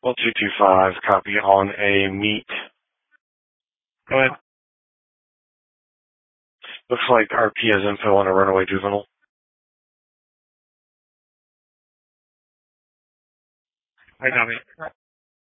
Well, 225, copy on a meet. Go ahead. Looks like RP has info on a runaway juvenile. I copy.